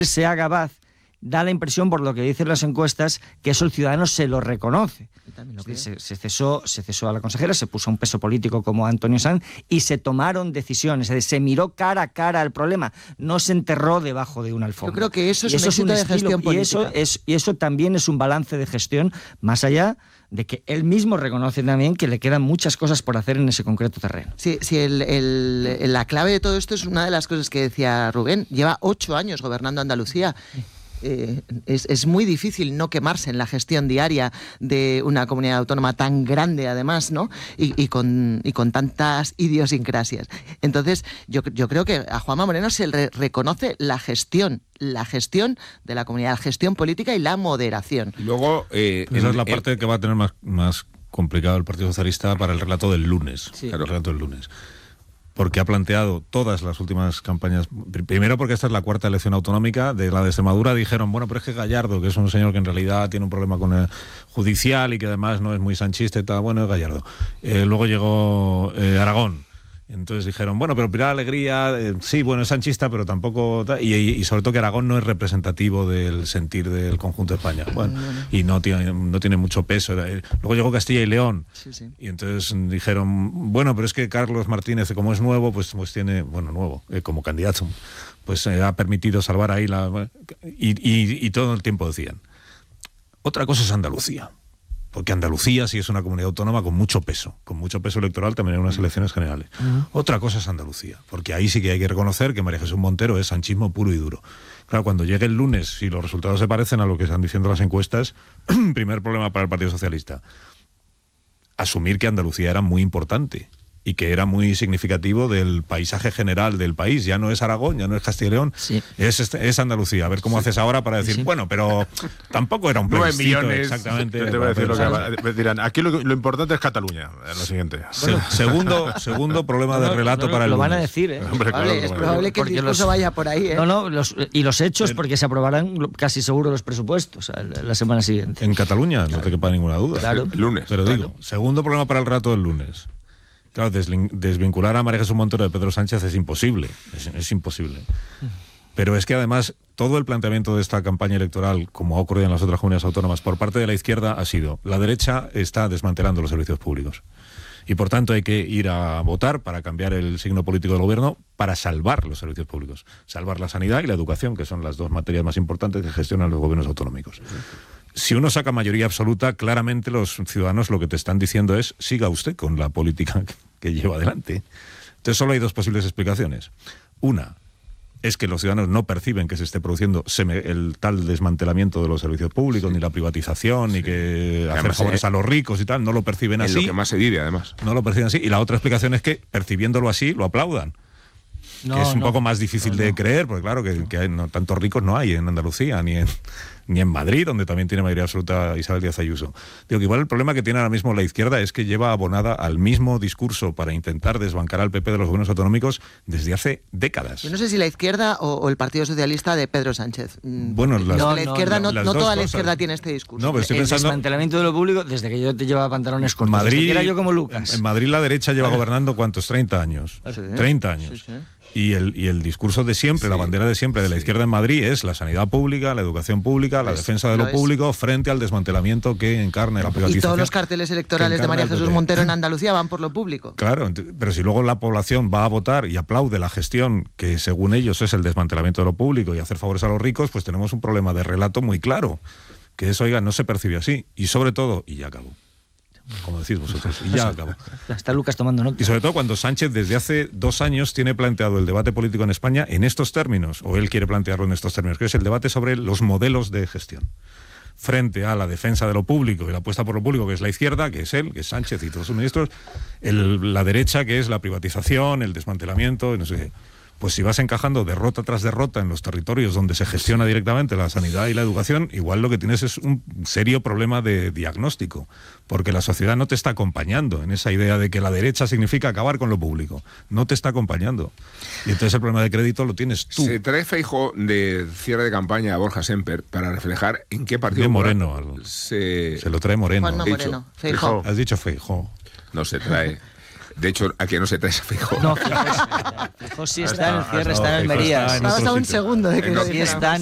se haga Abad, da la impresión, por lo que dicen las encuestas, que eso el ciudadano se lo reconoce. Se cesó a la consejera, se puso un peso político como Antonio Sanz y se tomaron decisiones. Es decir, se miró cara a cara al problema, no se enterró debajo de una alfombra. Yo creo que eso es un éxito de gestión política. Y eso también es un balance de gestión, más allá de que él mismo reconoce también que le quedan muchas cosas por hacer en ese concreto terreno. Sí, la clave de todo esto es una de las cosas que decía Rubén. Lleva 8 años gobernando Andalucía. Es muy difícil no quemarse en la gestión diaria de una comunidad autónoma tan grande, además, ¿no? Y con tantas idiosincrasias. Entonces, yo creo que a Juanma Moreno se le reconoce la gestión de la comunidad, la gestión política y la moderación. Y luego, esa es la parte que va a tener más complicado el Partido Socialista para el relato del lunes. Sí. Claro, el relato del lunes. Porque ha planteado todas las últimas campañas. Primero porque esta es la 4ª elección autonómica. De la de Extremadura dijeron, bueno, pero es que Gallardo, que es un señor que en realidad tiene un problema con el judicial y que además no es muy sanchista y tal, bueno, es Gallardo. Luego llegó Aragón. Entonces dijeron, bueno, pero Pilar Alegría, sí, bueno, es sanchista, pero tampoco... Y sobre todo que Aragón no es representativo del sentir del conjunto de España. Bueno, y no tiene mucho peso. Luego llegó Castilla y León. Sí. Y entonces dijeron, bueno, pero es que Carlos Martínez, como es nuevo, pues tiene... Bueno, nuevo, como candidato, pues ha permitido salvar ahí la... Y todo el tiempo decían, otra cosa es Andalucía. Porque Andalucía sí es una comunidad autónoma con mucho peso electoral también en unas elecciones generales. Otra cosa es Andalucía, porque ahí sí que hay que reconocer que María Jesús Montero es sanchismo puro y duro. Claro, cuando llegue el lunes, si los resultados se parecen a lo que están diciendo las encuestas, primer problema para el Partido Socialista, asumir que Andalucía era muy importante y que era muy significativo del paisaje general del país. Ya no es Aragón, ya no es Castilla y León, es Andalucía. A ver cómo haces ahora para decir, bueno, pero tampoco era un plebiscito. 9 millones, exactamente. Yo te voy a decir lo que dirán. Aquí lo importante es Cataluña, lo siguiente. Bueno, segundo problema de relato para el lunes. Lo van a decir, Hombre, claro, es probable que el discurso vaya por ahí, ¿eh? Los hechos, porque se aprobarán casi seguro los presupuestos la semana siguiente. En Cataluña, no te quepa ninguna duda. Claro. El lunes. Pero digo, segundo problema para el relato del lunes. Claro, desvincular a María Jesús Montero de Pedro Sánchez es imposible, es imposible. Pero es que además todo el planteamiento de esta campaña electoral, como ha ocurrido en las otras comunidades autónomas, por parte de la izquierda ha sido, la derecha está desmantelando los servicios públicos. Y por tanto hay que ir a votar para cambiar el signo político del gobierno, para salvar los servicios públicos. Salvar la sanidad y la educación, que son las 2 materias más importantes que gestionan los gobiernos autonómicos. Si uno saca mayoría absoluta, claramente los ciudadanos lo que te están diciendo es siga usted con la política que lleva adelante. Entonces solo hay 2 posibles explicaciones. Una es que los ciudadanos no perciben que se esté produciendo el tal desmantelamiento de los servicios públicos, ni la privatización, ni que hacer favores a los ricos y tal, no lo perciben así. Es lo que más se dice, además. No lo perciben así. Y la otra explicación es que, percibiéndolo así, lo aplaudan. Que es un poco más difícil de creer, porque claro, que hay, tantos ricos no hay en Andalucía, ni en Madrid, donde también tiene mayoría absoluta Isabel Díaz Ayuso. Digo que igual el problema que tiene ahora mismo la izquierda es que lleva abonada al mismo discurso para intentar desbancar al PP de los gobiernos autonómicos desde hace décadas. Yo no sé si la izquierda o el Partido Socialista de Pedro Sánchez. Bueno, la izquierda no toda la izquierda tiene este discurso. No, pero estoy pensando... El desmantelamiento de lo público, desde que yo te llevaba pantalones cortos. Madrid, era yo como Lucas. En Madrid la derecha lleva gobernando, ¿cuántos? 30 años. 30 años. Sí. Y el discurso de siempre, la bandera de siempre de la izquierda en Madrid es la sanidad pública, la educación pública, la defensa de lo público frente al desmantelamiento que encarna la privatización. Y todos los carteles electorales de María Jesús Montero en Andalucía van por lo público. Claro, pero si luego la población va a votar y aplaude la gestión que según ellos es el desmantelamiento de lo público y hacer favores a los ricos, pues tenemos un problema de relato muy claro, que eso, oiga, no se percibe así. Y sobre todo, y ya acabó, como decís vosotros, y ya acabó. Está Lucas tomando nota. Y sobre todo cuando Sánchez desde hace 2 años tiene planteado el debate político en España en estos términos, o él quiere plantearlo en estos términos, que es el debate sobre los modelos de gestión. Frente a la defensa de lo público y la apuesta por lo público, que es la izquierda, que es él, que es Sánchez y todos sus ministros, la derecha, que es la privatización, el desmantelamiento, no sé qué. Pues si vas encajando derrota tras derrota en los territorios donde se gestiona directamente la sanidad y la educación, igual lo que tienes es un serio problema de diagnóstico, porque la sociedad no te está acompañando en esa idea de que la derecha significa acabar con lo público. No te está acompañando. Y entonces el problema de crédito lo tienes tú. Se trae Feijóo de cierre de campaña a Borja Semper para reflejar en qué partido... De Moreno. Se lo trae Moreno. Juanma Moreno. Feijóo. Has dicho Feijóo. No se trae... De hecho, aquí no se trae ese Feijóo. No, Feijóo sí está en el cierre, está en Almería. Estabas a un segundo de que sí está